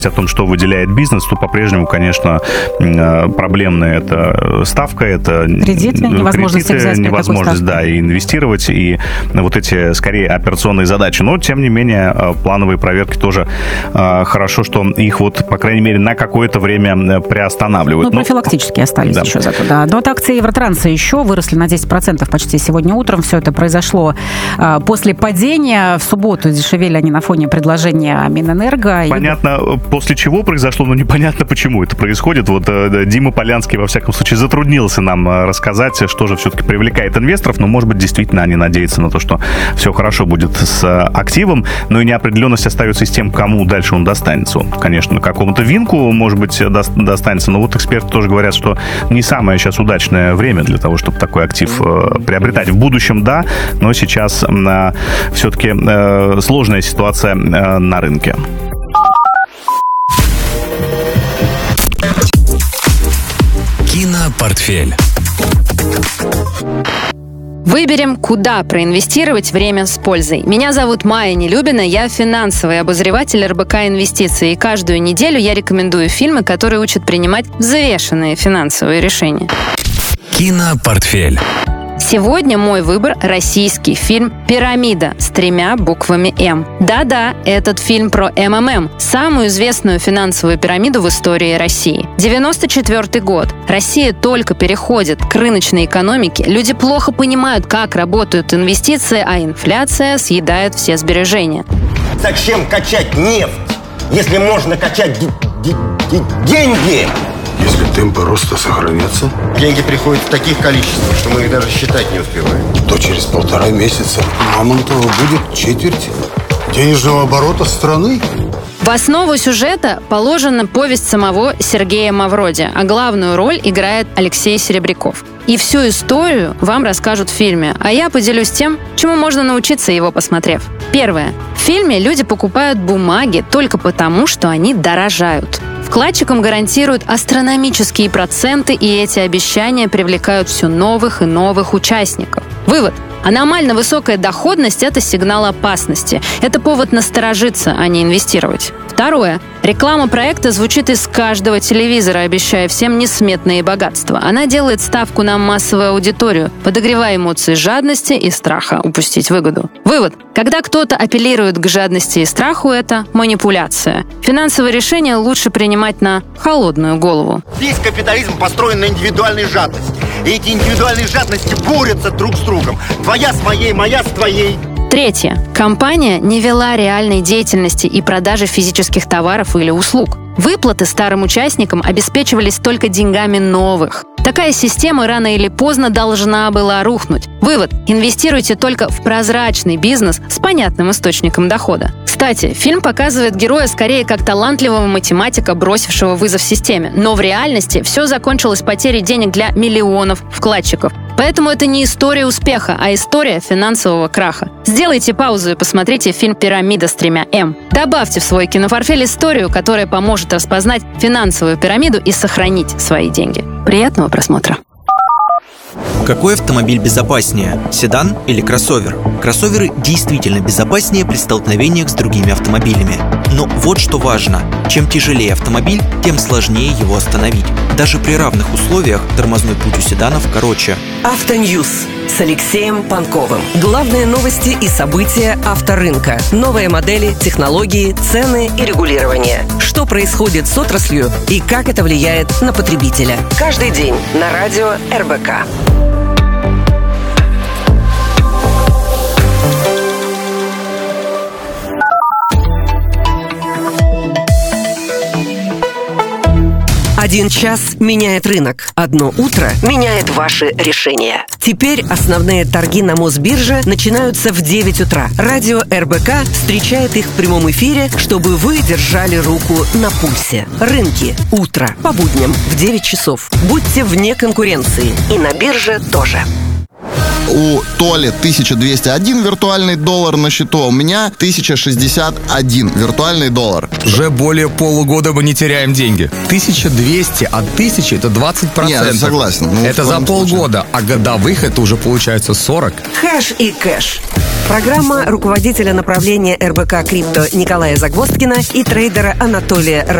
о том, что выделяет бизнес, то по-прежнему, конечно, проблемная это ставка, это кредиты, невозможность, да, и инвестировать, и вот эти, скорее, операционные задачи. Но, тем не менее, плановые проверки тоже хорошо, что их вот, по крайней мере, на какое-то время приостанавливают. Профилактически остались еще зато, да. Но вот акции Евротранса еще выросли на 10% почти сегодня утром. Все это произошло после падения. В субботу дешевели они на фоне предложения Минэнерго. Понятно, после чего произошло, но непонятно, почему это происходит. Вот Дима Полянский, во всяком случае, затруднился нам рассказать, что же все-таки привлекает инвесторов, но, может быть, действительно они надеются на то, что все хорошо будет с активом, но и неопределенность остается и с тем, кому дальше он достанется. Он, конечно, какому-то Винку, может быть, достанется, но вот эксперты тоже говорят, что не самое сейчас удачное время для того, чтобы такой актив приобретать. В будущем, да, но сейчас все-таки сложная ситуация на рынке. Кинопортфель. Выберем, куда проинвестировать время с пользой. Меня зовут Майя Нелюбина, я финансовый обозреватель РБК Инвестиции, и каждую неделю я рекомендую фильмы, которые учат принимать взвешенные финансовые решения. Кинопортфель. Сегодня мой выбор – российский фильм «Пирамида» с 3 буквами «М». Да-да, этот фильм про МММ, самую известную финансовую пирамиду в истории России. 94 год. Россия только переходит к рыночной экономике. Люди плохо понимают, как работают инвестиции, а инфляция съедает все сбережения. Зачем качать нефть, если можно качать деньги? Если темпы роста сохранятся, Деньги приходят в таких количествах, что мы их даже считать не успеваем. то через 1,5 месяца Мамонтова будет четверть денежного оборота страны. В основу сюжета положена повесть самого Сергея Мавроди, а главную роль играет Алексей Серебряков. И всю историю вам расскажут в фильме, а я поделюсь тем, чему можно научиться, его посмотрев. Первое. В фильме люди покупают бумаги только потому, что они дорожают. Вкладчикам гарантируют астрономические проценты, и эти обещания привлекают все новых и новых участников. Вывод. Аномально высокая доходность – это сигнал опасности. Это повод насторожиться, а не инвестировать. Второе. Реклама проекта звучит из каждого телевизора, обещая всем несметные богатства. Она делает ставку на массовую аудиторию, подогревая эмоции жадности и страха упустить выгоду. Вывод. Когда кто-то апеллирует к жадности и страху, это манипуляция. Финансовые решения лучше принимать на холодную голову. Весь капитализм построен на индивидуальной жадности. И эти индивидуальные жадности борются друг с другом. Твоя с моей, моя с твоей. Третье. Компания не вела реальной деятельности и продажи физических товаров или услуг. Выплаты старым участникам обеспечивались только деньгами новых. Такая система рано или поздно должна была рухнуть. Вывод. Инвестируйте только в прозрачный бизнес с понятным источником дохода. Кстати, фильм показывает героя скорее как талантливого математика, бросившего вызов системе. Но в реальности все закончилось потерей денег для миллионов вкладчиков. Поэтому это не история успеха, а история финансового краха. Сделайте паузу и посмотрите фильм «Пирамида» с 3 М. Добавьте в свой кинопортфель историю, которая поможет распознать финансовую пирамиду и сохранить свои деньги. Приятного просмотра. Какой автомобиль безопаснее, седан или кроссовер? Кроссоверы действительно безопаснее при столкновениях с другими автомобилями. Но вот что важно. Чем тяжелее автомобиль, тем сложнее его остановить. Даже при равных условиях тормозной путь у седанов короче. Автоньюз с Алексеем Панковым. Главные новости и события авторынка. Новые модели, технологии, цены и регулирование. Что происходит с отраслью и как это влияет на потребителя. Каждый день на радио РБК. Один час меняет рынок. Одно утро меняет ваши решения. Теперь основные торги на Мосбирже начинаются в 9 утра. Радио РБК встречает их в прямом эфире, чтобы вы держали руку на пульсе. Рынки. Утро. По будням в 9 часов. Будьте вне конкуренции. И на бирже тоже. У Толи 1201 виртуальный доллар на счету, а у меня 1061 виртуальный доллар. Уже более полугода мы не теряем деньги. 1200 от 1000 это 20%. Нет, согласен. Это за полгода, а годовых это уже получается 40. Хэш и кэш. Программа руководителя направления РБК Крипто Николая Загвоздкина и трейдера Анатолия